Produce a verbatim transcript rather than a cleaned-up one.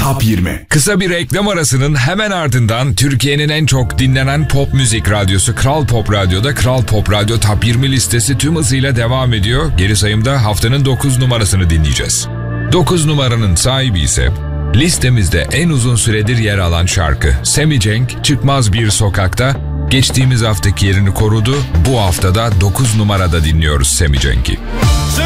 Top yirmi. Kısa bir reklam arasının hemen ardından Türkiye'nin en çok dinlenen pop müzik radyosu Kral Pop Radyo'da Kral Pop Radyo Top yirmi listesi tüm hızıyla devam ediyor. Geri sayımda haftanın dokuz numarasını dinleyeceğiz. dokuz numaranın sahibi ise listemizde en uzun süredir yer alan şarkı Sammy Cenk, Çıkmaz Bir Sokak'ta geçtiğimiz haftaki yerini korudu. Bu haftada dokuz numarada dinliyoruz Sammy Cenk'i.